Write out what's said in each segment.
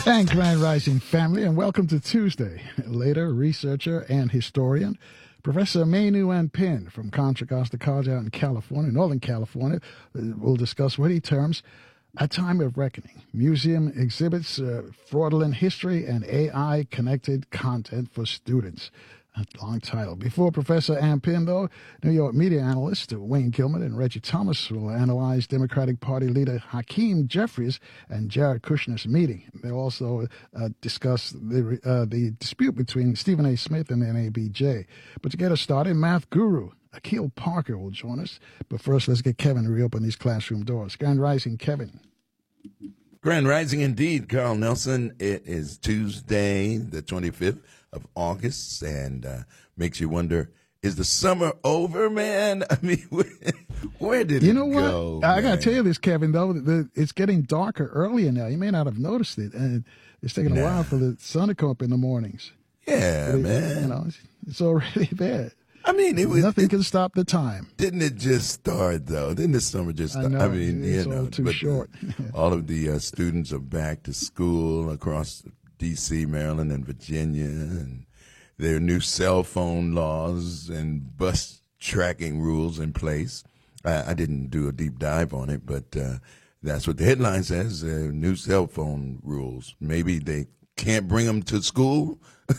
And Grand Rising family, and welcome to Tuesday. Later, researcher and historian, Professor Manu N. Pin from Contra Costa College out in California, Northern California, will discuss what he terms a time of reckoning. Museum exhibits, fraudulent history, and AI-connected content for students. A long title. Before Professor Ampin, though, New York media analyst Wayne Gilman and Reggie Thomas will analyze Democratic Party leader Hakeem Jeffries and Jared Kushner's meeting. They'll also discuss the dispute between Stephen A. Smith and the NABJ. But to get us started, math guru Akil Parker will join us. But first, let's get Kevin to reopen these classroom doors. Grand Rising, Kevin. Grand Rising indeed, Carl Nelson. It is Tuesday, the 25th of August, and makes you wonder, is the summer over, man? I mean, where did it go? You know what? I got to tell you this, Kevin, though. It's getting darker earlier now. You may not have noticed it, and it's taking a while for the sun to come up in the mornings. Yeah, man. You know, it's already there. I mean, nothing can stop the time. Didn't it just start, though? Didn't the summer just start? I mean, it's all too short. All of the students are back to school across D.C., Maryland, and Virginia, and there are new cell phone laws and bus tracking rules in place. I didn't do a deep dive on it, but that's what the headline says, new cell phone rules. Maybe they can't bring them to school.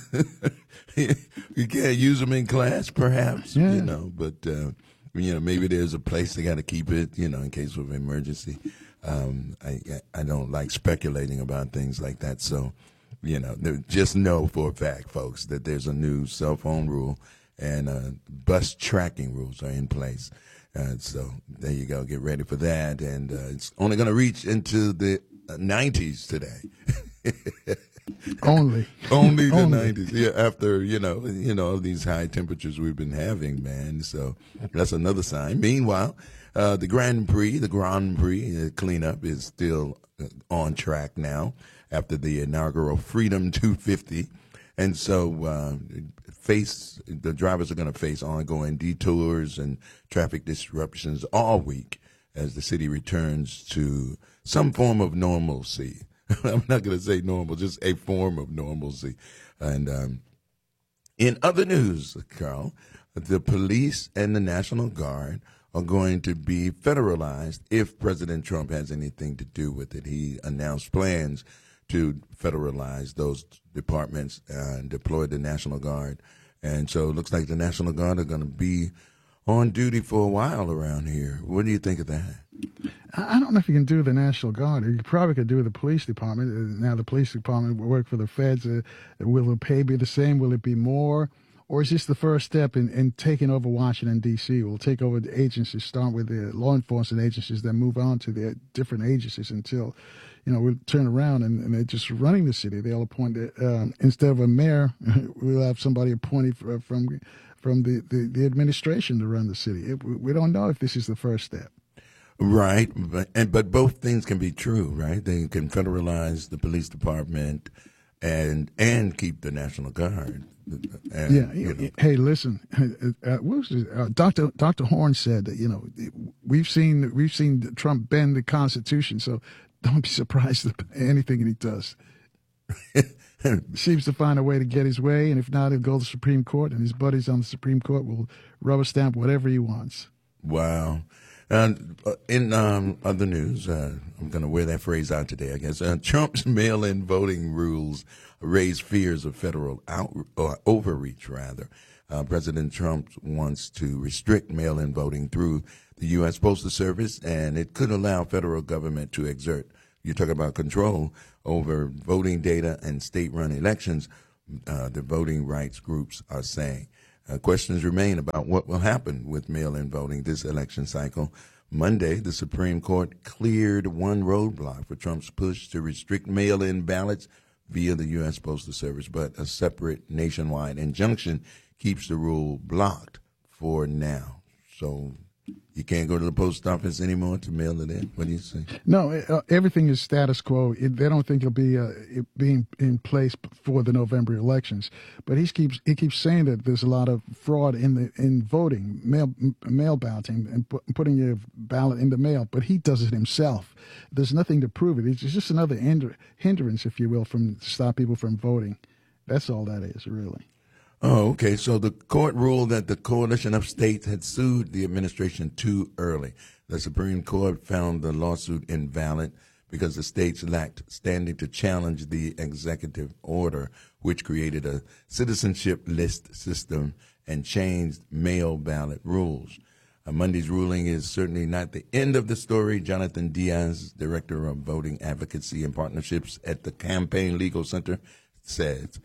You can't use them in class, perhaps, but, maybe there's a place they got to keep it, in case of emergency. I don't like speculating about things like that. So, just know for a fact, folks, that there's a new cell phone rule and bus tracking rules are in place. So there you go. Get ready for that. And it's only going to reach into the 90s today. Only the 90s. Yeah, after these high temperatures we've been having, man. So that's another sign. Meanwhile, the Grand Prix cleanup is still on track now after the inaugural Freedom 250, and so the drivers are going to face ongoing detours and traffic disruptions all week as the city returns to some form of normalcy. I'm not going to say normal, just a form of normalcy. And in other news, Carl, the police and the National Guard are going to be federalized if President Trump has anything to do with it. He announced plans to federalize those departments and deploy the National Guard. And so it looks like the National Guard are going to be on duty for a while around here. What do you think of that? I don't know if you can do the National Guard. You probably could do the police department. Now the police department will work for the feds. Will the pay be the same? Will it be more? Or is this the first step in taking over Washington, D.C.? We'll take over the agencies, start with the law enforcement agencies, then move on to the different agencies until, we'll turn around and they're just running the city. They'll appoint, instead of a mayor, we'll have somebody appointed from the administration to run the city. We don't know if this is the first step. Right, but both things can be true, right? They can federalize the police department and keep the National Guard. And, Hey, listen, Dr. Horn said that we've seen Trump bend the Constitution, so don't be surprised at anything he does. Seems to find a way to get his way, and if not, he'll go to the Supreme Court, and his buddies on the Supreme Court will rubber stamp whatever he wants. Wow. And in other news, I'm going to wear that phrase out today, I guess. Trump's mail-in voting rules raise fears of federal overreach, rather. President Trump wants to restrict mail-in voting through the U.S. Postal Service, and it could allow federal government to exert, you talk about control over voting data and state-run elections, the voting rights groups are saying. Questions remain about what will happen with mail-in voting this election cycle. Monday, the Supreme Court cleared one roadblock for Trump's push to restrict mail-in ballots via the U.S. Postal Service, but a separate nationwide injunction keeps the rule blocked for now. So You can't go to the post office anymore to mail it in. What do you say? No, everything is status quo. They don't think it'll be being in place for the November elections. But he keeps saying that there's a lot of fraud in voting, mail balloting, and putting your ballot in the mail. But he does it himself. There's nothing to prove it. It's just another hindrance, if you will, to stop people from voting. That's all that is, really. Oh, okay. So the court ruled that the coalition of states had sued the administration too early. The Supreme Court found the lawsuit invalid because the states lacked standing to challenge the executive order, which created a citizenship list system and changed mail ballot rules. Monday's ruling is certainly not the end of the story. Jonathan Diaz, Director of Voting Advocacy and Partnerships at the Campaign Legal Center, says,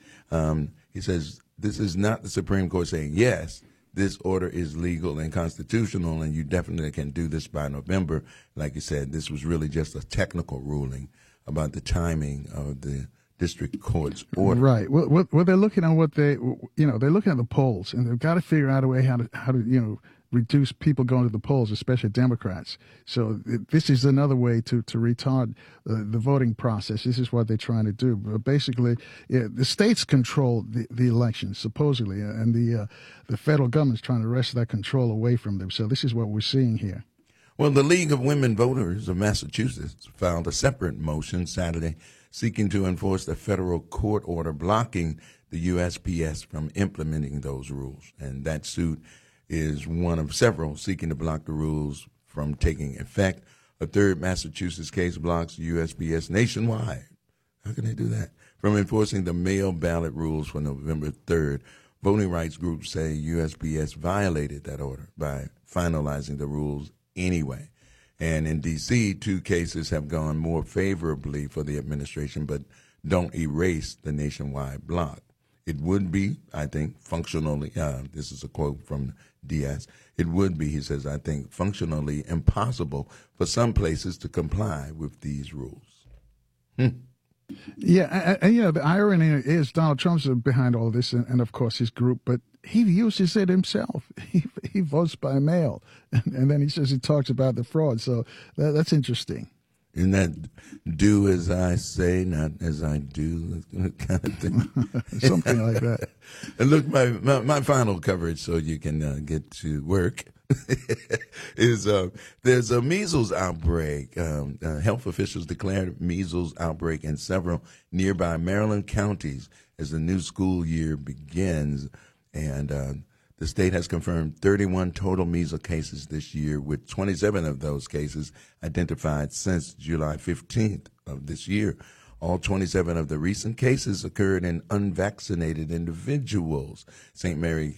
he says, this is not the Supreme Court saying, yes, this order is legal and constitutional, and you definitely can do this by November. Like you said, this was really just a technical ruling about the timing of the district court's order. Right. Well, they're looking at they're looking at the polls, and they've got to figure out a way how to reduce people going to the polls, especially Democrats. So this is another way to retard the voting process. This is what they're trying to do. But basically, the states control the elections, supposedly, and the federal government's trying to wrest that control away from them. So this is what we're seeing here. Well, the League of Women Voters of Massachusetts filed a separate motion Saturday seeking to enforce the federal court order blocking the USPS from implementing those rules. And that suit is one of several seeking to block the rules from taking effect. A third Massachusetts case blocks USPS nationwide. How can they do that? From enforcing the mail ballot rules for November 3rd. Voting rights groups say USPS violated that order by finalizing the rules anyway. And in D.C., 2 cases have gone more favorably for the administration, but don't erase the nationwide block. It would be, I think, functionally, this is a quote from Diaz, it would be, he says, I think, functionally impossible for some places to comply with these rules. Yeah, the irony is Donald Trump's behind all this, and of course his group, but he uses it himself. He votes by mail, and then he says he talks about the fraud, so that's interesting. Isn't that do as I say, not as I do kind of thing? Something like that. And look, my final coverage, so you can get to work, is there's a measles outbreak. Health officials declared measles outbreak in several nearby Maryland counties as the new school year begins. And the state has confirmed 31 total measles cases this year, with 27 of those cases identified since July 15th of this year. All 27 of the recent cases occurred in unvaccinated individuals. St.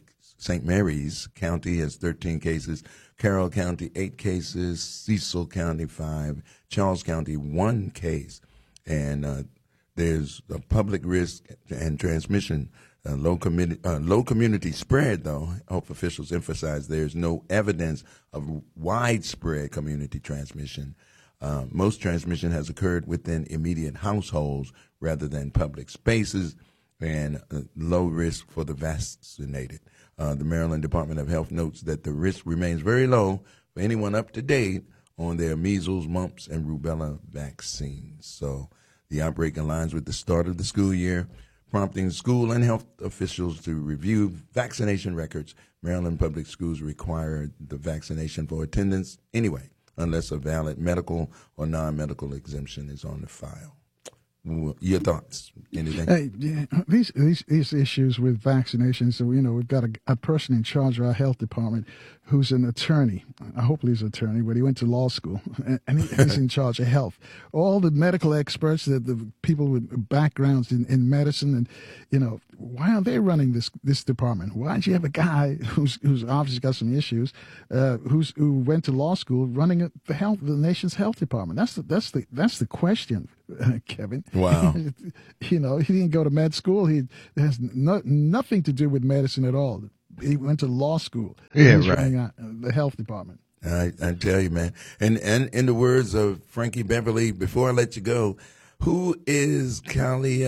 Mary's County has 13 cases, Carroll County 8 cases, Cecil County 5, Charles County 1 case. And there's a public risk and transmission. Low community spread, though, health officials emphasize there's no evidence of widespread community transmission. Most transmission has occurred within immediate households rather than public spaces, and low risk for the vaccinated. The Maryland Department of Health notes that the risk remains very low for anyone up to date on their measles, mumps, and rubella vaccines. So the outbreak aligns with the start of the school year, prompting school and health officials to review vaccination records. Maryland public schools require the vaccination for attendance anyway, unless a valid medical or non-medical exemption is on the file. Your thoughts? Anything? Yeah, these issues with vaccinations. So we've got a person in charge of our health department who's an attorney. I hope he's an attorney, but he went to law school, and he's in charge of health. All the medical experts, the people with backgrounds in medicine, and why aren't they running this department? Why don't you have a guy who's obviously got some issues, who went to law school, running the nation's health department? That's the question, Kevin. Wow. He didn't go to med school. He has nothing to do with medicine at all. He went to law school. Yeah, He's right. running the health department. I tell you, man. And in the words of Frankie Beverly, before I let you go, who is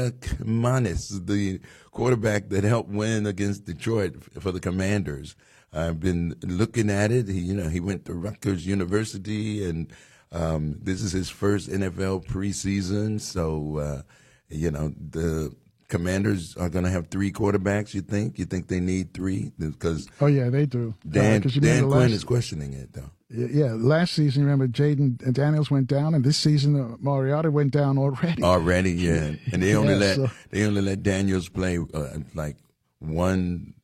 Kaliakmanis, the quarterback that helped win against Detroit for the Commanders? I've been looking at it. He went to Rutgers University, and this is his first NFL preseason. So, the Commanders are going to have three quarterbacks. You think? You think they need three? Because yeah, they do. Dan Quinn is questioning it, though. Yeah, last season, remember, Jaden Daniels went down, and this season, Mariota went down already. Already, yeah, and they only let Daniels play like one.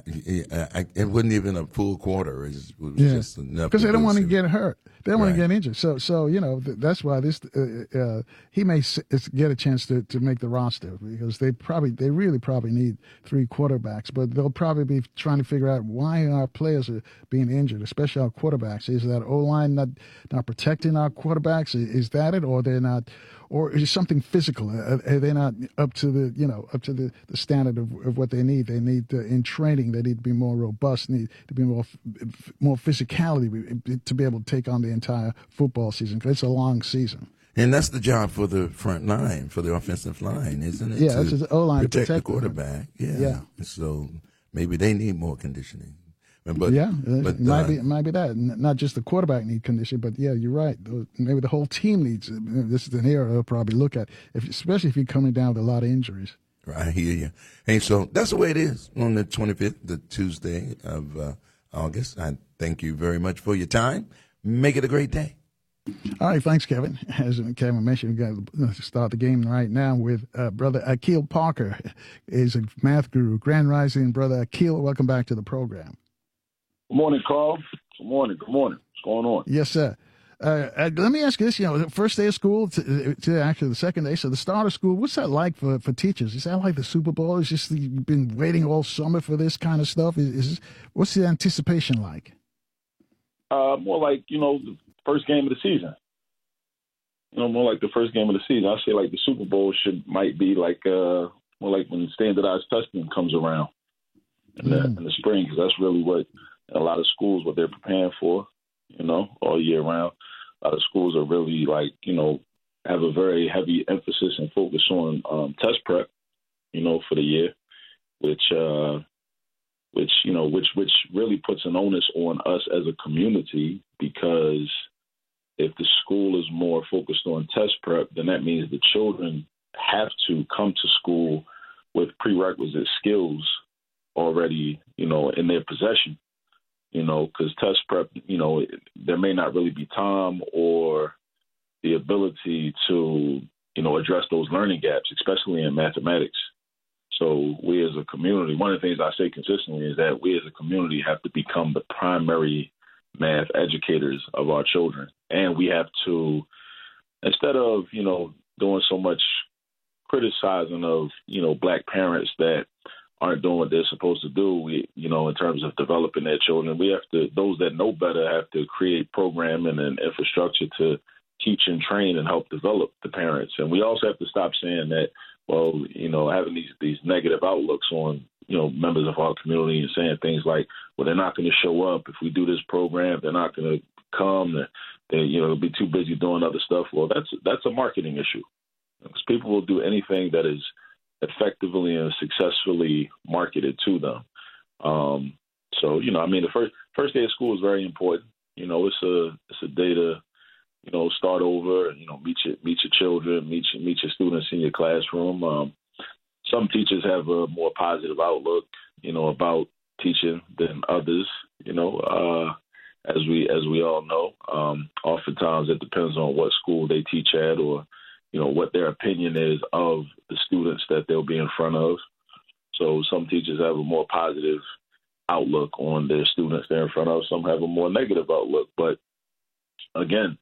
It wasn't even a full quarter. It was just enough because they don't want to get hurt. They don't want to get injured. So that's why this he may get a chance to make the roster, because they really need three quarterbacks. But they'll probably be trying to figure out why our players are being injured, especially our quarterbacks. Is that O-line not protecting our quarterbacks? Is that it, or they're not? Or is it something physical? Are they not up to the standard of what they need? They need in training. They need to be more robust. Need to be more physicality to be able to take on the entire football season, because it's a long season. And that's the job for the front line, for the offensive line, isn't it? Yeah, it's the O-line to protect the quarterback. Yeah. So maybe they need more conditioning. But, it might be that. Not just the quarterback need conditioning, but yeah, you're right. Maybe the whole team needs it. This is an area they'll probably look at, especially if you're coming down with a lot of injuries. I hear you. Hey, so that's the way it is on the 25th, the Tuesday of August. I thank you very much for your time. Make it a great day. All right, thanks, Kevin. As Kevin mentioned, we're going to start the game right now with Brother Akil Parker. Is a math guru. Grand Rising, Brother Akil, welcome back to the program. Good morning, Carl. Good morning. What's going on? Yes, sir. Let me ask you this. The first day of school to actually the second day, so the start of school, what's that like for teachers? Is that like the Super Bowl? Is just you've been waiting all summer for this kind of stuff? What's the anticipation like? More like, the first game of the season. More like the first game of the season. I say like the Super Bowl might be like more like when standardized testing comes around in the spring, because that's really what a lot of schools, what they're preparing for, all year round. A lot of schools are really have a very heavy emphasis and focus on test prep, for the year, which really puts an onus on us as a community, because if the school is more focused on test prep, then that means the children have to come to school with prerequisite skills already, in their possession. Because test prep, there may not really be time or the ability to, address those learning gaps, especially in mathematics. So we as a community, one of the things I say consistently is that we as a community have to become the primary math educators of our children. And we have to, instead of, doing so much criticizing of, Black parents that aren't doing what they're supposed to do, in terms of developing their children, we have to, those that know better have to create programming and infrastructure to teach and train and help develop the parents. And we also have to stop saying that, having these negative outlooks on, members of our community, and saying things like, well, they're not going to show up if we do this program, they're not going to come, they'll be too busy doing other stuff. Well, that's a marketing issue, because people will do anything that is effectively and successfully marketed to them. The first day of school is very important. It's a day to, start over and, meet your children, meet your students in your classroom. Some teachers have a more positive outlook, about teaching than others, as we all know. Oftentimes it depends on what school they teach at, or what their opinion is of the students that they'll be in front of. So some teachers have a more positive outlook on their students they're in front of. Some have a more negative outlook. But again,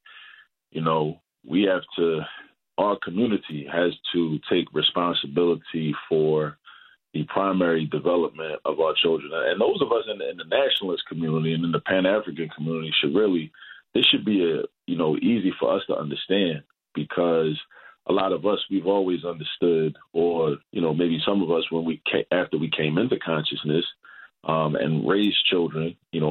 our community has to take responsibility for the primary development of our children. And those of us in the nationalist community and in the Pan-African community this should be easy for us to understand, because a lot of us, we've always understood, or, maybe some of us after we came into consciousness and raised children,